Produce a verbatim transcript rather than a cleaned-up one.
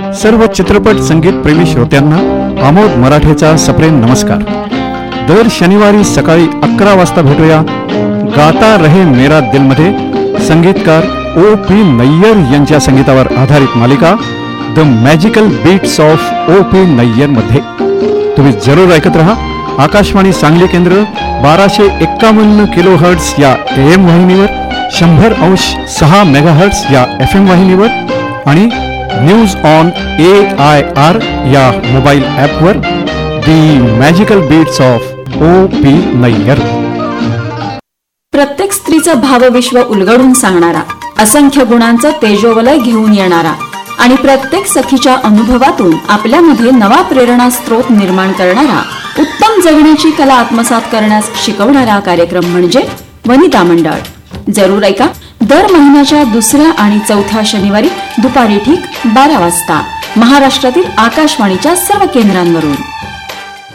सर्व चित्रपट संगीत प्रेमी श्रोत्यांना आमोद मराठेचा सप्रेम नमस्कार. दर शनिवारी सकाळी अकरा वाजता भेटूया गाता रहे मेरा दिल मध्ये संगीतकार ओ पी नय्यर यांच्या संगीतावर आधारित मालिका the magical beats of O P Nayyar मध्ये. तुम्ही जरूर ऐकत रहा. आकाशवाणी सांगली केंद्र बाराशे एक्कावन्न किलो हर्ट्स या ए एम वाहिनीवर, शंभर अंश सहा मेगा हर्ट्स या एफ एम वाहिनीवर आणि news on A I R या मोबाईल ॲपवर दी magical beats of O P Nayyar. प्रत्येक स्त्रीचं भावविश्व उलगडून सांगणारा, असंख्य गुणांचं तेजोवलय घेऊन येणारा आणि प्रत्येक सखीच्या अनुभवातून आपल्यामध्ये नवा प्रेरणा स्रोत निर्माण करणारा, उत्तम जगण्याची कला आत्मसात करण्यास शिकवणारा कार्यक्रम म्हणजे वनिता मंडळ. जरूर ऐका दर महिन्याच्या दुसऱ्या आणि चौथ्या शनिवारी दुपारी ठीक बारा वाजता महाराष्ट्रातील आकाशवाणीच्या सर्व केंद्रांवरून.